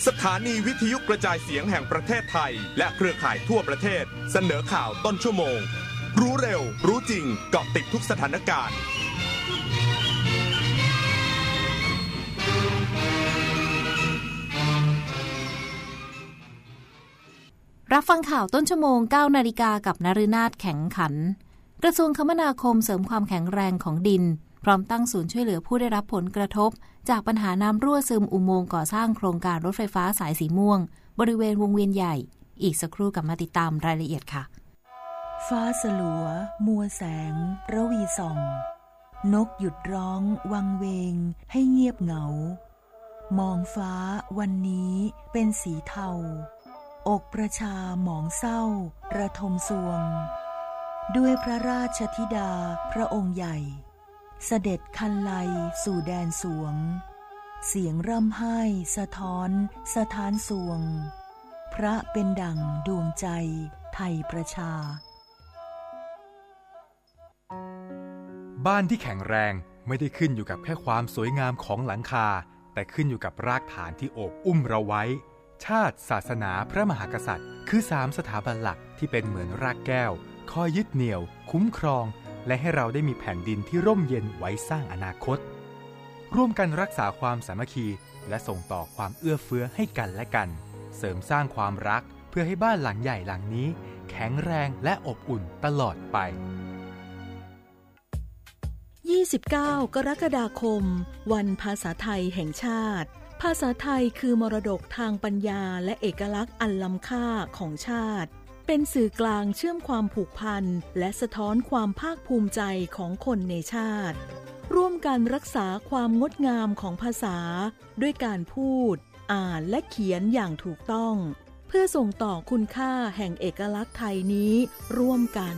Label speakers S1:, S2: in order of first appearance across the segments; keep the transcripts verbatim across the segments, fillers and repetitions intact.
S1: สถานีวิทยุกระจายเสียงแห่งประเทศไทยและเครือข่ายทั่วประเทศเสนอข่าวต้นชั่วโมงรู้เร็วรู้จริงเกาะติดทุกสถานการณ์
S2: รับฟังข่าวต้นชั่วโมง เก้านาฬิกากับนฤนาถแข็งขันกระทรวงคมนาคมเสริมความแข็งแรงของดินพร้อมตั้งศูนย์ช่วยเหลือผู้ได้รับผลกระทบจากปัญหาน้ำรั่วซึมอุโมงค์ก่อสร้างโครงการรถไฟฟ้าสายสีม่วงบริเวณวงเวียนใหญ่อีกสักครู่กลับมาติดตามรายละเอียดค่ะ
S3: ฟ้าสลัวมัวแสงระวีส่องนกหยุดร้องวังเวงให้เงียบเหงามองฟ้าวันนี้เป็นสีเทาอกประชาหมองเศร้าระทมสวงด้วยพระราชธิดาพระองค์ใหญ่เสด็จคันไลสู่แดนสวงเสียงร่ำไห้สะท้อนสะท้านสวงพระเป็นดั่งดวงใจไทยประชา
S4: บ้านที่แข็งแรงไม่ได้ขึ้นอยู่กับแค่ความสวยงามของหลังคาแต่ขึ้นอยู่กับรากฐานที่โอบอุ้มเราไว้ชาติศาสนาพระมหากษัตริย์คือสามสถาบันหลักที่เป็นเหมือนรากแก้วคอยยึดเหนี่ยวคุ้มครองและให้เราได้มีแผ่นดินที่ร่มเย็นไว้สร้างอนาคตร่วมกันรักษาความสามัคคีและส่งต่อความเอื้อเฟื้อให้กันและกันเสริมสร้างความรักเพื่อให้บ้านหลังใหญ่หลังนี้แข็งแรงและอบอุ่นตลอดไป
S3: ยี่สิบเก้ากรกฎาคมวันภาษาไทยแห่งชาติภาษาไทยคือมรดกทางปัญญาและเอกลักษณ์อันล้ำค่าของชาติเป็นสื่อกลางเชื่อมความผูกพันและสะท้อนความภาคภูมิใจของคนในชาติร่วมกันรักษาความงดงามของภาษาด้วยการพูดอ่านและเขียนอย่างถูกต้องเพื่อส่งต่อคุณค่าแห่งเอกลักษณ์ไทยนี้ร่วมกัน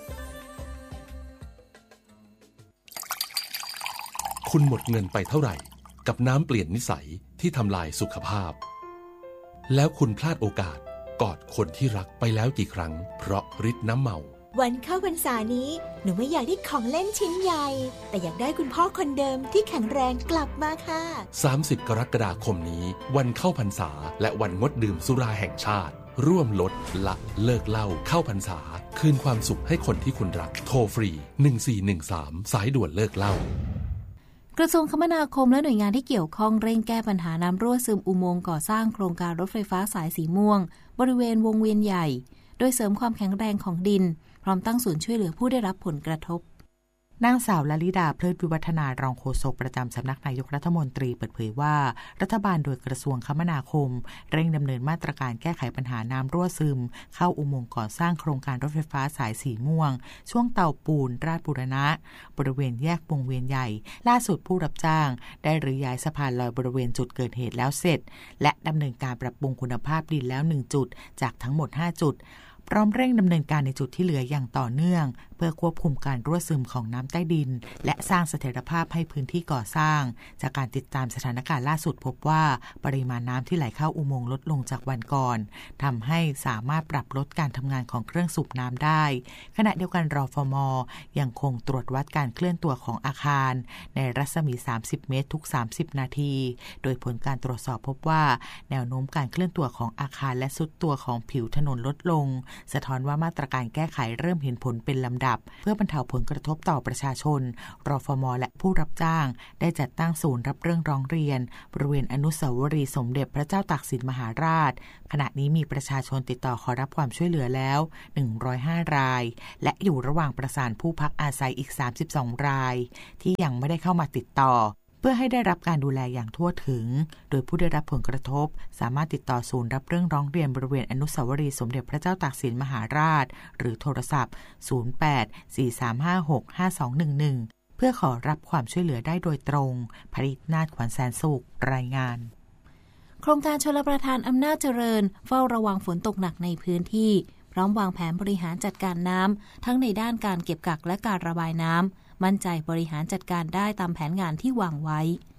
S5: คุณหมดเงินไปเท่าไหร่กับน้ำเปลี่ยนนิสัยที่ทำลายสุขภาพแล้วคุณพลาดโอกาสกอดคนที่รักไปแล้วกี่ครั้งเพราะฤทธิ์น้ำเมา
S6: วันเข้าพรรษานี้หนูไม่อยากได้ของเล่นชิ้นใหญ่แต่อยากได้คุณพ่อคนเดิมที่แข็งแรงกลับมาค่ะ
S5: สามสิบกรกฎาคมนี้วันเข้าพรรษาและวันงดดื่มสุราแห่งชาติร่วมลดละเลิกเหล้าเข้าพรรษาคืนความสุขให้คนที่คุณรักโทรฟรีหนึ่งสี่หนึ่งสามสายด่วนเลิกเหล้าก
S2: ระทรวงคมนาคมและหน่วยงานที่เกี่ยวข้องเร่งแก้ปัญหาน้ำรั่วซึมอุโมงค์ก่อสร้างโครงการรถไฟฟ้าสายสีม่วงบริเวณวงเวียนใหญ่โดยเสริมความแข็งแรงของดินพร้อมตั้งศูนย์ช่วยเหลือผู้ได้รับผลกระทบ
S7: นางสาวลลิดาเพลิดวิวัฒนารองโฆษกประจำสำนักนายกรัฐมนตรีเปิดเผยว่ารัฐบาลโดยกระทรวงคมนาคมเร่งดำเนินมาตรการแก้ไขปัญหาน้ำรั่วซึมเข้าอุโมงค์ก่อสร้างโครงการรถไฟฟ้าสายสีม่วงช่วงเตาปูนราชบูรณะบริเวณแยกวงเวียนใหญ่ล่าสุดผู้รับจ้างได้รื้อย้ายสะพานลอยบริเวณจุดเกิดเหตุแล้วเสร็จและดำเนินการปรับปรุงคุณภาพดินแล้วหนึ่งจุดจากทั้งหมดห้าจุดพร้อมเร่งดำเนินการในจุดที่เหลืออย่างต่อเนื่องเพื่อควบคุมการรั่วซึมของน้ำใต้ดินและสร้างเสถียรภาพให้พื้นที่ก่อสร้างจากการติดตามสถานการณ์ล่าสุดพบว่าปริมาณน้ำที่ไหลเข้าอุโมงค์ลดลงจากวันก่อนทำให้สามารถปรับลดการทำงานของเครื่องสูบน้ำได้ขณะเดียวกันรฟม.ยังคงตรวจวัดการเคลื่อนตัวของอาคารในรัศมีสามสิบเมตรทุกสามสิบนาทีโดยผลการตรวจสอบพบว่าแนวโน้มการเคลื่อนตัวของอาคารและทรุดตัวของผิวถนนลดลงสะท้อนว่ามาตรการแก้ไขเริ่มเห็นผลเป็นลำดับเพื่อบรรเทาผลกระทบต่อประชาชนรฟม.และผู้รับจ้างได้จัดตั้งศูนย์รับเรื่องร้องเรียนบริเวณอนุสาวรีย์สมเด็จพระเจ้าตากสินมหาราชขณะนี้มีประชาชนติดต่อขอรับความช่วยเหลือแล้วหนึ่งร้อยห้ารายและอยู่ระหว่างประสานผู้พักอาศัยอีกสามสิบสองรายที่ยังไม่ได้เข้ามาติดต่อเพื่อให้ได้รับการดูแลอย่างทั่วถึงโดยผู้ได้รับผลกระทบสามารถติดต่อศูนย์รับเรื่องร้องเรียนบริเวณอนุสาวรีย์สมเด็จพระเจ้าตากสินมหาราชหรือโทรศัพท์ศูนย์ แปด สี่ สาม ห้า หก ห้า สอง หนึ่ง หนึ่งเพื่อขอรับความช่วยเหลือได้โดยตรงภริษนาถขวัญแสนสุขรายงาน
S2: โครงการชลประทานอำนาจเจริญเฝ้าระวังฝนตกหนักในพื้นที่พร้อมวางแผนบริหารจัดการน้ำทั้งในด้านการเก็บกักและการระบายน้ำมั่นใจบริหารจัดการได้ตามแผนงานที่วางไว้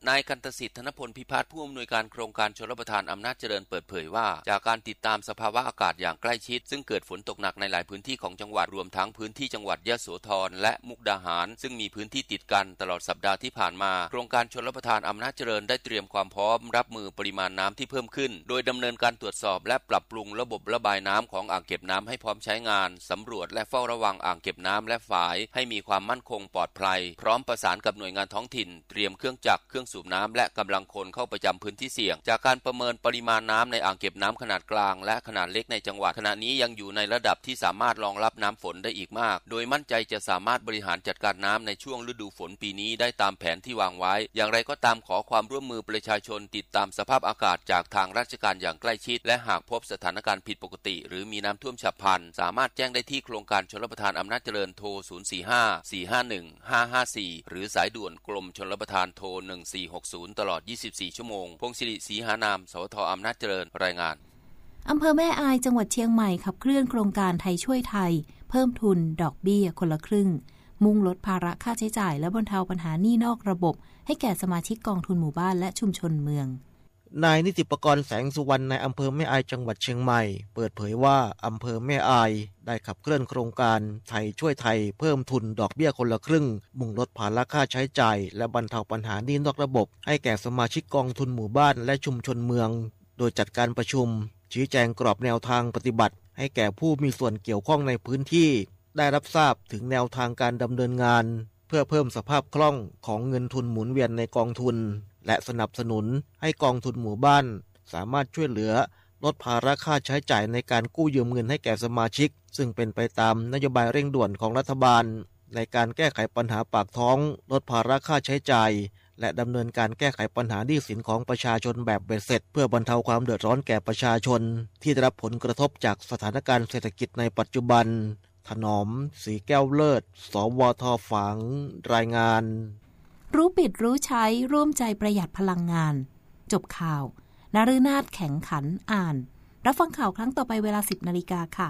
S8: นายกันตสิทธิ์ธนพลพิพัฒน์ผู้อำนวยการโครงการชลประทานอำนาจเจริญเปิดเผยว่าจากการติดตามสภาวะอากาศอย่างใกล้ชิดซึ่งเกิดฝนตกหนักในหลายพื้นที่ของจังหวัดรวมทั้งพื้นที่จังหวัดยโสธรและมุกดาหารซึ่งมีพื้นที่ติดกันตลอดสัปดาห์ที่ผ่านมาโครงการชลประทานอำนาจเจริญได้เตรียมความพร้อมรับมือปริมาณน้ำที่เพิ่มขึ้นโดยดำเนินการตรวจสอบและปรับปรุงระบบระบายน้ำของอ่างเก็บน้ำให้พร้อมใช้งานสำรวจและเฝ้าระวังอ่างเก็บน้ำและฝายให้มีความมั่นคงปลอดภัยพร้อมประสานกับหน่วยงานท้องถิ่นเตรียมเครื่องจักรเครื่องสูบน้ำและกำลังคนเข้าประจำพื้นที่เสี่ยงจากการประเมินปริมาณน้ำในอ่างเก็บน้ำขนาดกลางและขนาดเล็กในจังหวัดขณะนี้ยังอยู่ในระดับที่สามารถรองรับน้ำฝนได้อีกมากโดยมั่นใจจะสามารถบริหารจัดการน้ำในช่วงฤดูฝนปีนี้ได้ตามแผนที่วางไว้อย่างไรก็ตามขอความร่วมมือประชาชนติดตามสภาพอากาศจากทางราชการอย่างใกล้ชิดและหากพบสถานการณ์ผิดปกติหรือมีน้ำท่วมฉับพลันสามารถแจ้งได้ที่โครงการชลประทานอำนาจเจริญโทรศูนย์ สี่ ห้า สี่ ห้า หนึ่ง ห้า ห้า สี่หรือสายด่วนกรมชลประทานโทรหนึ่ง สี่ หก ศูนย์ตลอดยี่สิบสี่ชั่วโมงพงศิริศรีหานามสวทอำนาจเจริญรายงาน
S2: อำเภอแม่อายจังหวัดเชียงใหม่ขับเคลื่อนโครงการไทยช่วยไทยเพิ่มทุนดอกเบี้ยคนละครึ่งมุ่งลดภาระค่าใช้จ่ายและบรรเทาปัญหาหนี้นอกระบบให้แก่สมาชิกกองทุนหมู่บ้านและชุมชนเมือง
S9: นายนิติปกรณ์แสงสุวรรณในอำเภอแม่อายจังหวัดเชียงใหม่เปิดเผยว่าอำเภอแม่อายได้ขับเคลื่อนโครงการไทยช่วยไทยเพิ่มทุนดอกเบี้ยคนละครึ่งมุ่งลดภาระค่าใช้จ่ายและบรรเทาปัญหาหนี้นอกระบบให้แก่สมาชิกกองทุนหมู่บ้านและชุมชนเมืองโดยจัดการประชุมชี้แจงกรอบแนวทางปฏิบัติให้แก่ผู้มีส่วนเกี่ยวข้องในพื้นที่ได้รับทราบถึงแนวทางการดำเนินงานเพื่อเพิ่มสภาพคล่องของเงินทุนหมุนเวียนในกองทุนและสนับสนุนให้กองทุนหมู่บ้านสามารถช่วยเหลือลดภาระค่าใช้จ่ายในการกู้ยืมเงินให้แก่สมาชิกซึ่งเป็นไปตามนโยบายเร่งด่วนของรัฐบาลในการแก้ไขปัญหาปากท้องลดภาระค่าใช้จ่ายและดำเนินการแก้ไขปัญหาหนี้สินของประชาชนแบบเบ็ดเสร็จเพื่อบรรเทาความเดือดร้อนแก่ประชาชนที่ได้รับผลกระทบจากสถานการณ์เศรษฐกิจในปัจจุบันถนอมสีแก้วเลิศสวทฝางรายงาน
S2: รู้ปิดรู้ใช้ร่วมใจประหยัดพลังงานจบข่าวนฤนาถแข็งขันอ่านรับฟังข่าวครั้งต่อไปเวลา สิบนาฬิกาค่ะ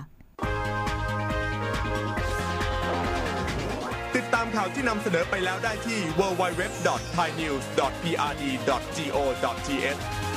S1: ติดตามข่าวที่นำเสนอไปแล้วได้ที่ ดับเบิลยู ดับเบิลยู ดับเบิลยู ดอท ไทยนิวส์ ดอท พี อาร์ ดี ดอท จี โอ ดอท ที เอช